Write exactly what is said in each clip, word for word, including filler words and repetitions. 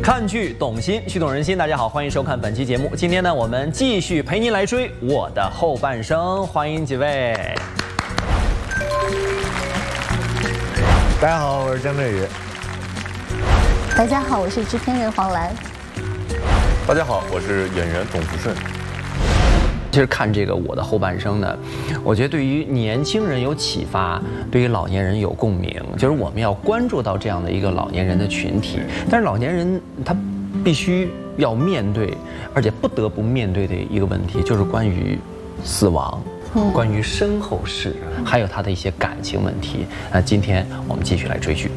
看剧懂心，剧懂人心。大家好，欢迎收看本期节目。今天呢，我们继续陪您来追《我的后半生》，欢迎几位。 大家好，我是张振宇。 大家好，我是制片人黄澜。 大家好，我是演员董福顺。 其实看这个《我的后半生》呢，我觉得对于年轻人有启发，对于老年人有共鸣。就是我们要关注到这样的一个老年人的群体，但是老年人他必须要面对，而且不得不面对的一个问题，就是关于死亡。嗯、关于身后事，还有他的一些感情问题。那今天我们继续来追剧。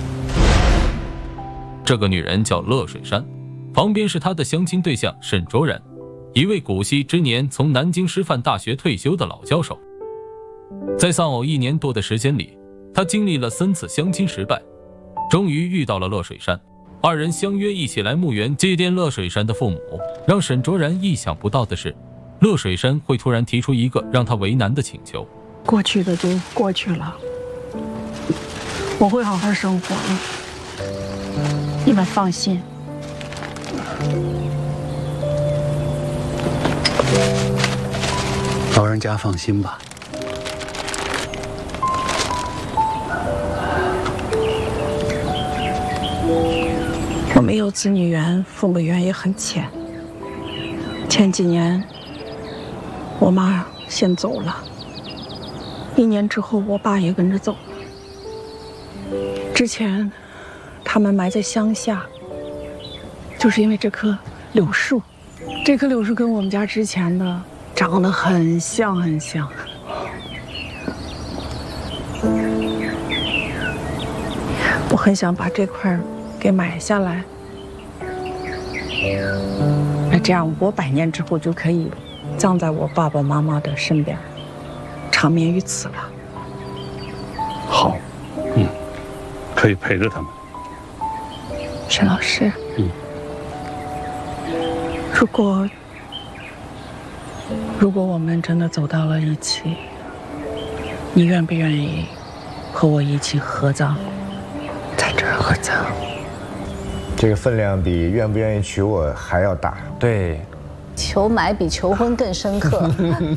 这个女人叫乐水山，旁边是她的相亲对象沈卓然，一位古稀之年从南京师范大学退休的老教授。在丧偶一年多的时间里，他经历了三次相亲失败，终于遇到了乐水山。二人相约一起来墓园祭奠乐水山的父母。让沈卓然意想不到的是，乐水山会突然提出一个让他为难的请求。 过去的就过去了，我会好好生活的，你们放心。 老人家放心吧。 我没有子女缘，父母缘也很浅。前几年我妈先走了，一年之后我爸也跟着走了。之前他们埋在乡下，就是因为这棵柳树，这棵柳树跟我们家之前的长得很像很像。我很想把这块给买下来，那这样我百年之后就可以葬在我爸爸妈妈的身边，长眠于此了。 好，嗯，可以陪着他们。 沈老师， 嗯， 如果如果我们真的走到了一起，你愿不愿意和我一起合葬，在这儿合葬？ 这个分量比愿不愿意娶我还要大。 对， 求买比求婚更深刻。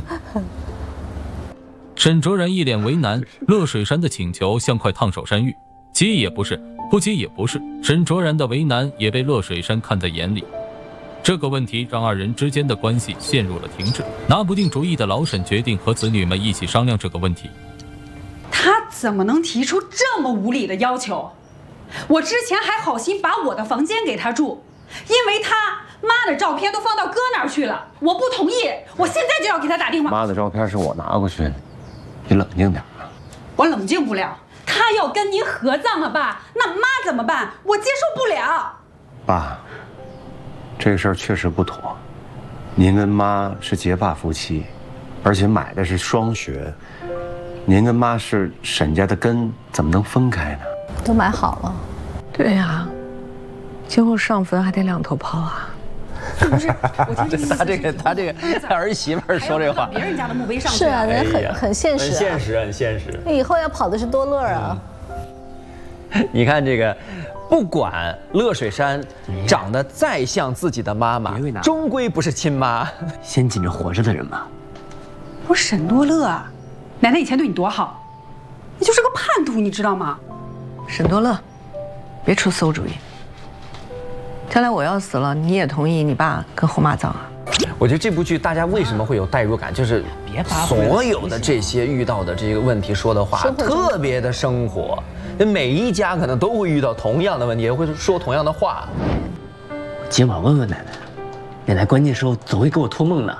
沈卓然一脸为难，乐水山的请求像块烫手山芋，急也不是，不急也不是。沈卓然的为难也被乐水山看在眼里。这个问题让二人之间的关系陷入了停滞。拿不定主意的老沈决定和子女们一起商量这个问题。 他怎么能提出这么无理的要求？我之前还好心把我的房间给他住，因为他妈的照片都放到哥那儿去了，我不同意，我现在就要给他打电话。 妈的照片是我拿过去的，你冷静点啊。 我冷静不了，他要跟您合葬啊，爸，那妈怎么办？我接受不了。 爸，这个事儿确实不妥，您跟妈是结发夫妻，而且买的是双学，您跟妈是沈家的根，怎么能分开呢？ 都买好了。 对呀，今后上坟还得两头抛啊。 不是，我听这他这个他这个他儿媳妇说这话， 别人家的墓碑上是啊，人很很现实， 很现实，很现实。 那以后要跑的是多乐啊。 你看这个，不管乐水山长得再像自己的妈妈，终归不是亲妈。 先紧着活着的人嘛。 不是沈多乐啊，奶奶以前对你多好，你就是个叛徒，你知道吗？ 沈多乐，别出馊主意。将来我要死了，你也同意你爸跟后妈葬啊？ 我觉得这部剧大家为什么会有代入感，就是所有的这些遇到的这个问题说的话特别的生活，每一家可能都会遇到同样的问题，也会说同样的话。 今晚问问奶奶，奶奶关键时候总会给我托梦呢。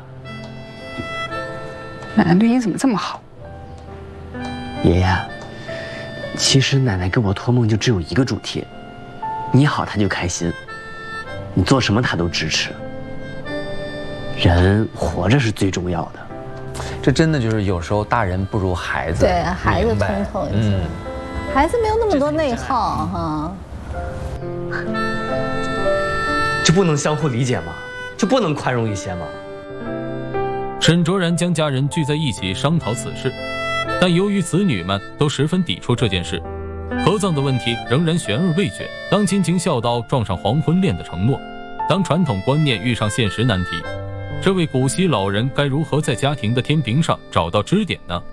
奶奶对你怎么这么好？ 爷爷，其实奶奶给我托梦就只有一个主题，你好她就开心，你做什么她都支持。人活着是最重要的。 这真的就是有时候大人不如孩子， 对孩子通透一些，嗯，孩子没有那么多内耗哈。 就不能相互理解吗？就不能宽容一些吗？ 沈卓然将家人聚在一起商讨此事，但由于子女们都十分抵触这件事， 合葬的问题仍然悬而未决。当亲情孝道撞上黄昏恋的承诺，当传统观念遇上现实难题，这位古稀老人该如何在家庭的天平上找到支点呢？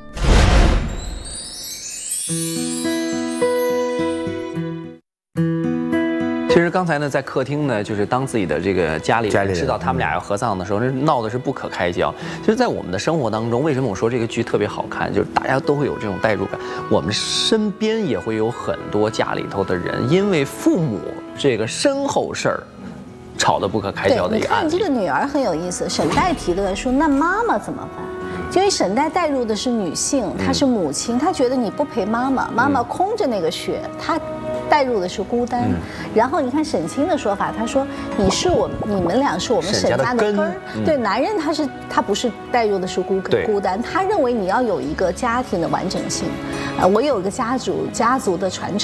其实刚才呢，在客厅呢，就是当自己的这个家里人知道他们俩要合葬的时候，那闹的是不可开交。其实，在我们的生活当中，为什么我说这个剧特别好看？就是大家都会有这种代入感。我们身边也会有很多家里头的人，因为父母这个身后事儿，吵得不可开交的一个案例。 你看这个女儿很有意思，沈代提的说，那妈妈怎么办？因为沈代带入的是女性，她是母亲，她觉得你不陪妈妈，妈妈空着那个血，她带入的是孤单。嗯、然后你看沈清的说法，他说你是我，你们俩是我们沈家的根儿。嗯、对，男人他是他不是带入的是孤孤单，他认为你要有一个家庭的完整性，啊、呃，我有一个家族家族的传承。